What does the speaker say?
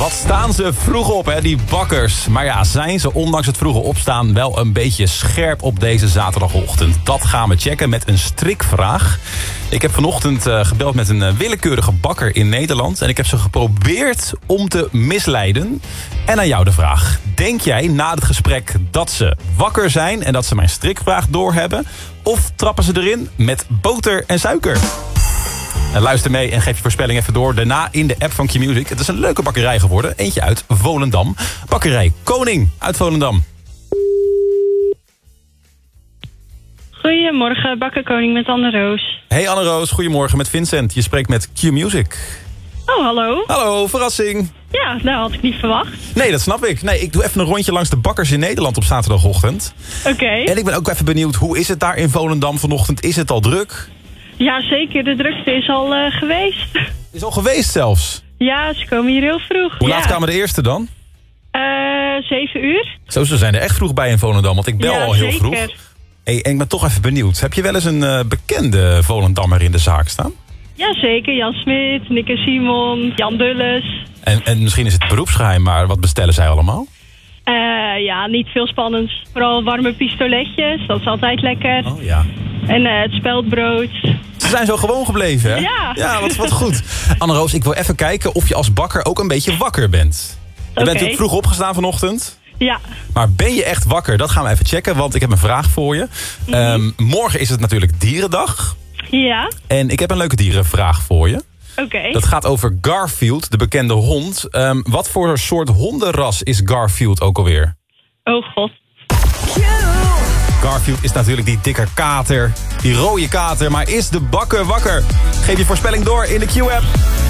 Wat staan ze vroeg op, hè, die bakkers. Maar ja, zijn ze ondanks het vroege opstaan wel een beetje scherp op deze zaterdagochtend? Dat gaan we checken met een strikvraag. Ik heb vanochtend gebeld met een willekeurige bakker in Nederland. En ik heb ze geprobeerd om te misleiden. En aan jou de vraag. Denk jij na het gesprek dat ze wakker zijn en dat ze mijn strikvraag doorhebben? Of trappen ze erin met boter en suiker? Luister mee en geef je voorspelling even door. Daarna in de app van Q-Music. Het is een leuke bakkerij geworden. Eentje uit Volendam. Bakkerij Koning uit Volendam. Goedemorgen, Bakker Koning met Anne-Roos. Hey Anne-Roos, goedemorgen met Vincent. Je spreekt met Q-Music. Oh, hallo. Hallo, verrassing. Ja, dat had ik niet verwacht. Nee, dat snap ik. Nee, ik doe even een rondje langs de bakkers in Nederland op zaterdagochtend. Oké. En ik ben ook even benieuwd, hoe is het daar in Volendam vanochtend? Is het al druk? Ja, zeker. De drukte is al geweest. Is al geweest zelfs? Ja, ze komen hier heel vroeg. Hoe laat kwamen de eerste dan? 7 uur. Zo, ze zijn er echt vroeg bij in Volendam, want ik bel al heel vroeg. Hey, en ik ben toch even benieuwd. Heb je wel eens een bekende Volendammer in de zaak staan? Ja, zeker. Jan Smit, Nick en Simon, Jan Dulles. En misschien is het beroepsgeheim, maar wat bestellen zij allemaal? Ja, niet veel spannends. Vooral warme pistoletjes, dat is altijd lekker. Oh ja. En het speldbrood. Ze zijn zo gewoon gebleven, hè? Ja. Ja, wat goed. Anne-Roos, ik wil even kijken of je als bakker ook een beetje wakker bent. Je bent natuurlijk vroeg opgestaan vanochtend. Ja. Maar ben je echt wakker? Dat gaan we even checken, want ik heb een vraag voor je. Morgen is het natuurlijk Dierendag. Ja. En ik heb een leuke dierenvraag voor je. Oké. Dat gaat over Garfield, de bekende hond. Wat voor soort hondenras is Garfield ook alweer? Oh god. Garfield is natuurlijk die dikke kater, die rode kater. Maar is de bakker wakker? Geef je voorspelling door in de Q-app.